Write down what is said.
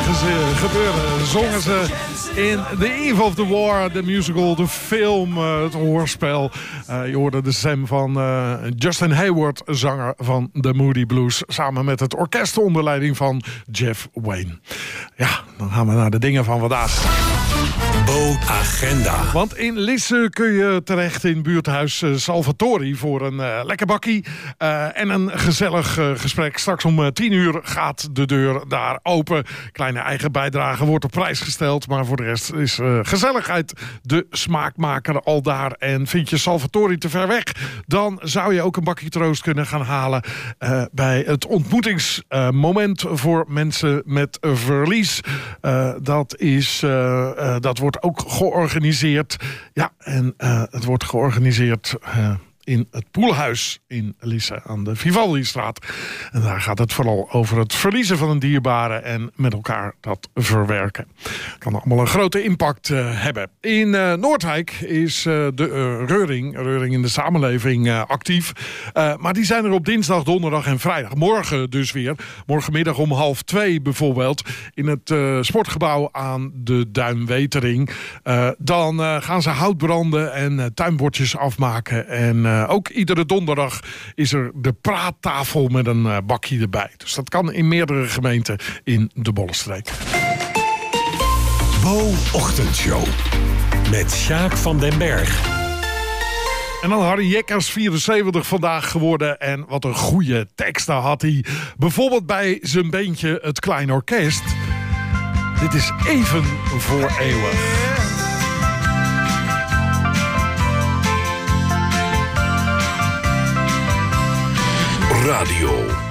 gebeuren. Zongen ze in The Eve of the War, de musical, de film, het hoorspel. Je hoorde de stem van Justin Hayward, zanger van The Moody Blues, samen met het orkest onder leiding van Jeff Wayne. Ja, dan gaan we naar de dingen van vandaag. Bo-agenda. Want in Lisse kun je terecht in buurthuis Salvatori voor een lekker bakkie en een gezellig gesprek. Straks om 10 uur gaat de deur daar open. Kleine eigen bijdrage wordt op prijs gesteld, maar voor de rest is gezelligheid de smaakmaker al daar. En vind je Salvatori te ver weg, dan zou je ook een bakkie troost kunnen gaan halen bij het ontmoetingsmoment voor mensen met verlies. Dat wordt ook georganiseerd. Ja, en het wordt georganiseerd in het Poelhuis in Lisse aan de Vivaldistraat. En daar gaat het vooral over het verliezen van een dierbare en met elkaar dat verwerken. Kan allemaal een grote impact hebben. In Noordwijk is de Reuring in de samenleving actief. Maar die zijn er op dinsdag, donderdag en vrijdag. Morgen dus weer. Morgenmiddag om 1:30 bijvoorbeeld. In het sportgebouw aan de Duinwetering. Dan gaan ze hout branden en tuinbordjes afmaken. En ook iedere donderdag is er de praattafel met een bakje erbij. Dus dat kan in meerdere gemeenten in de Bollenstreek. Bo-ochtendshow. Met Sjaak van den Berg. En dan Harry Jekkers, 74 vandaag geworden. En wat een goede teksten had hij. Bijvoorbeeld bij zijn beentje Het Klein Orkest. Dit is Even voor Eeuwig. Radio